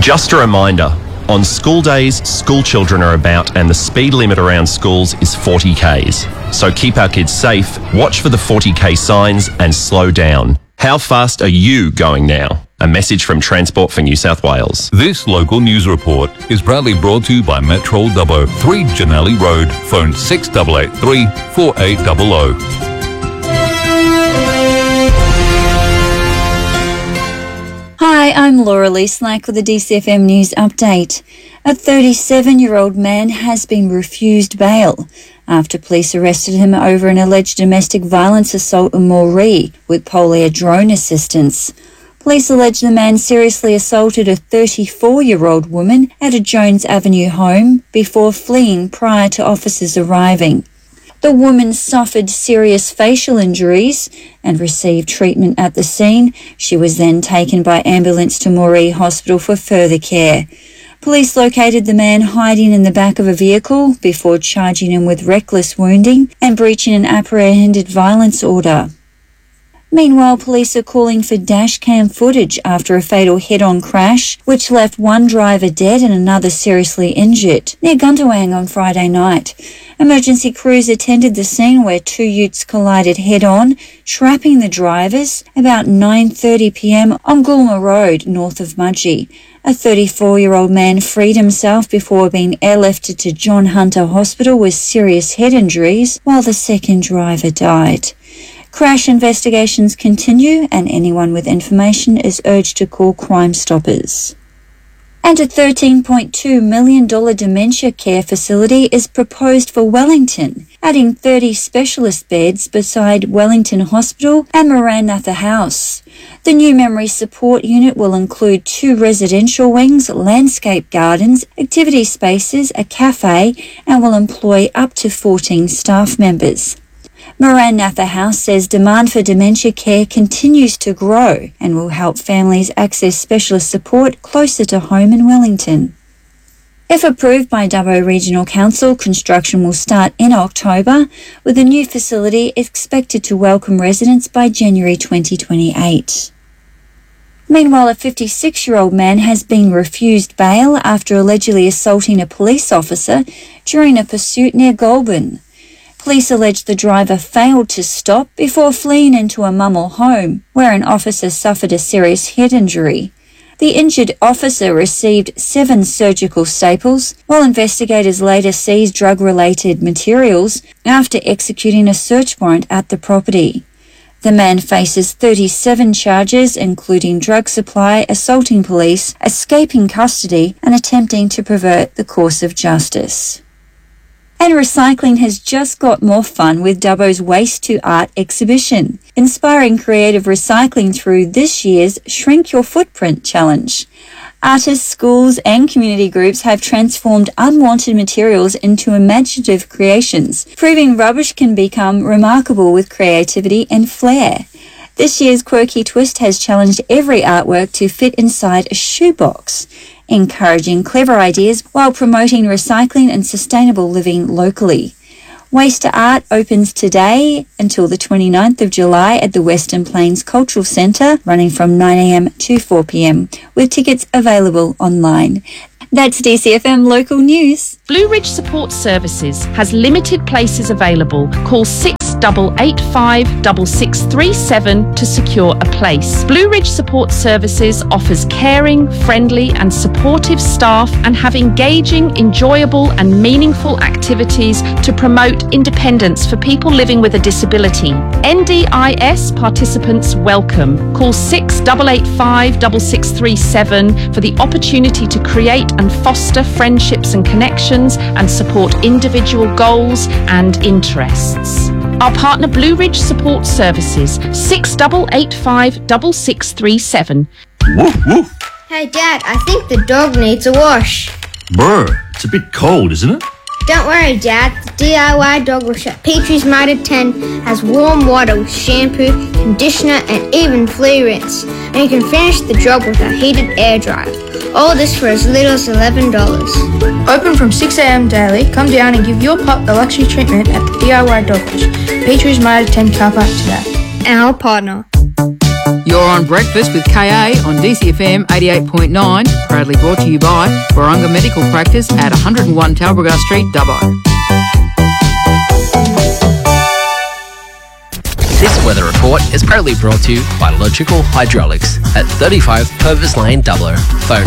Just a reminder, on school days, school children are about and the speed limit around schools is 40 k's. So keep our kids safe, watch for the 40k signs and slow down. How fast are you going now? A message from Transport for New South Wales. This local news report is proudly brought to you by Metrol Dubbo, 3 Janelli Road, phone 6883 4800. Hi, I'm Laura Lee Slack with the DCFM News Update. A 37-year-old man has been refused bail after police arrested him over an alleged domestic violence assault in Moree with polio drone assistance. Police allege the man seriously assaulted a 34-year-old woman at a Jones Avenue home before fleeing prior to officers arriving. The woman suffered serious facial injuries and received treatment at the scene. She was then taken by ambulance to Moree Hospital for further care. Police located the man hiding in the back of a vehicle before charging him with reckless wounding and breaching an apprehended violence order. Meanwhile, police are calling for dashcam footage after a fatal head-on crash, which left one driver dead and another seriously injured near Gundawang on Friday night. Emergency crews attended the scene where two utes collided head-on, trapping the drivers about 9:30 p.m. on Gulma Road, north of Mudgee. A 34-year-old man freed himself before being airlifted to John Hunter Hospital with serious head injuries, while the second driver died. Crash investigations continue and anyone with information is urged to call Crime Stoppers. And a $13.2 million dementia care facility is proposed for Wellington, adding 30 specialist beds beside Wellington Hospital and Maranatha House. The new memory support unit will include 2 residential wings, landscape gardens, activity spaces, a cafe, and will employ up to 14 staff members. Maranatha House says demand for dementia care continues to grow and will help families access specialist support closer to home in Wellington. If approved by Dubbo Regional Council, construction will start in October, with the new facility expected to welcome residents by January 2028. Meanwhile, a 56-year-old man has been refused bail after allegedly assaulting a police officer during a pursuit near Goulburn. Police allege the driver failed to stop before fleeing into a Mummel home, where an officer suffered a serious head injury. The injured officer received 7 surgical staples, while investigators later seized drug-related materials after executing a search warrant at the property. The man faces 37 charges, including drug supply, assaulting police, escaping custody, and attempting to pervert the course of justice. And recycling has just got more fun with Dubbo's Waste to Art exhibition, inspiring creative recycling through this year's Shrink Your Footprint Challenge. Artists, schools and community groups have transformed unwanted materials into imaginative creations, proving rubbish can become remarkable with creativity and flair. This year's quirky twist has challenged every artwork to fit inside a shoebox, encouraging clever ideas while promoting recycling and sustainable living locally. Waste to Art opens today until the 29th of July at the Western Plains Cultural Centre, running from 9am to 4pm, with tickets available online. That's DCFM Local News. Blue Ridge Support Services has limited places available. Call 6885 6637 to secure a place. Blue Ridge Support Services offers caring, friendly and supportive staff and have engaging, enjoyable and meaningful activities to promote independence for people living with a disability. NDIS participants welcome. Call 6885 6637 for the opportunity to create and foster friendships and connections and support individual goals and interests. Our partner Blue Ridge Support Services, 6885 6637. Woof, woof. Hey Dad, I think the dog needs a wash. Brr, it's a bit cold, isn't it? Don't worry Dad, the DIY dog wash at Petrie's Mitre 10 has warm water with shampoo, conditioner and even flea rinse. And you can finish the job with a heated air dryer. All this for as little as $11. Open from 6am daily. Come down and give your pup the luxury treatment at the DIY Dog Wash, Petrie's Mitre 10 car park today. Our partner. You're on Breakfast with KA on DCFM 88.9, proudly brought to you by Warunga Medical Practice at 101 Talbragar Street, Dubbo. This weather report is proudly brought to you by Logical Hydraulics at 35 Purvis Lane, Dubbo. Phone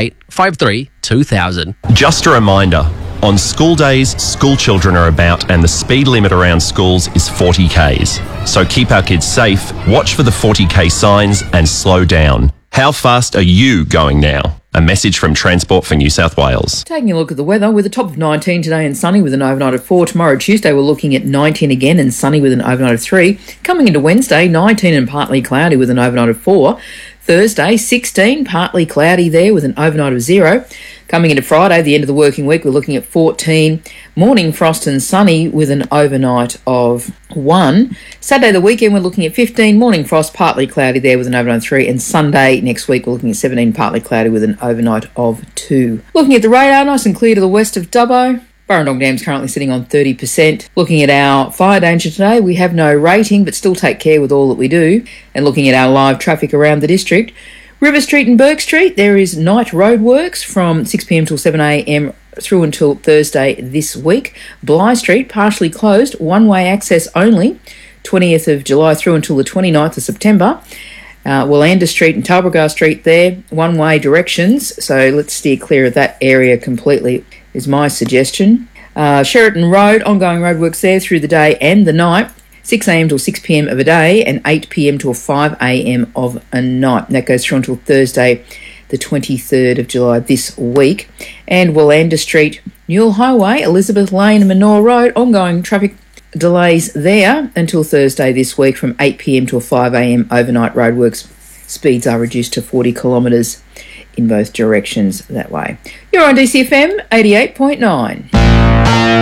5853 2000. Just a reminder, on school days, school children are about and the speed limit around schools is 40 Ks. So keep our kids safe, watch for the 40 K signs and slow down. How fast are you going now? A message from Transport for New South Wales. Taking a look at the weather, with a top of 19 today and sunny with an overnight of 4. Tomorrow, Tuesday, we're looking at 19 again and sunny with an overnight of 3. Coming into Wednesday, 19 and partly cloudy with an overnight of 4. Thursday, 16, partly cloudy there with an overnight of 0. Coming into Friday, the end of the working week, we're looking at 14. Morning frost and sunny with an overnight of 1. Saturday, the weekend, we're looking at 15. Morning frost, partly cloudy there with an overnight of 3. And Sunday next week, we're looking at 17, partly cloudy with an overnight of 2. Looking at the radar, nice and clear to the west of Dubbo. Burrendong Dam's currently sitting on 30%. Looking at our fire danger today, we have no rating, but still take care with all that we do. And looking at our live traffic around the district, River Street and Burke Street, there is night roadworks from 6pm till 7am through until Thursday this week. Bligh Street, partially closed, one-way access only, 20th of July through until the 29th of September. Willander Street and Talbragar Street there, one-way directions, so let's steer clear of that area completely, is my suggestion. Sheraton Road, ongoing roadworks there through the day and the night, 6am till 6pm of a day and 8pm till 5am of a night. That goes through until Thursday, the 23rd of July this week. And Willander Street, Newell Highway, Elizabeth Lane and Manor Road, ongoing traffic delays there until Thursday this week from 8pm till 5am overnight roadworks. Speeds are reduced to 40 kilometres in both directions that way. You're on DCFM 88.9.